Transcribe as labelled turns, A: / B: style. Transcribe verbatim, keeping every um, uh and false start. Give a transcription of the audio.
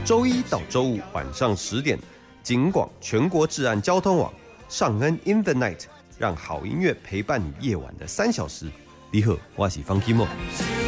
A: 周一到周五晚上十点，警广全国治安交通网，尚恩 in the night， 让好音乐陪伴你夜晚的三小时。你好，我是方 Kimo。